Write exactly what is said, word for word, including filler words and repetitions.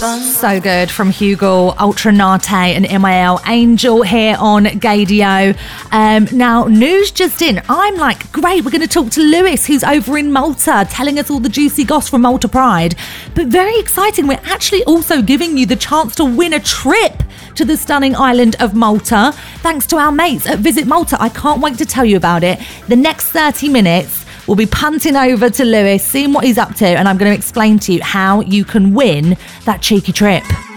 So good from Hugo, Ultra Nate and M I L Angel here on Gaydio. Um, now, news just in. I'm like, great, we're going to talk to Lewis, who's over in Malta, telling us all the juicy goss from Malta Pride. But very exciting, we're actually also giving you the chance to win a trip to the stunning island of Malta, thanks to our mates at Visit Malta. I can't wait to tell you about it. The next thirty minutes, we'll be punting over to Lewis, seeing what he's up to, and I'm going to explain to you how you can win that cheeky trip.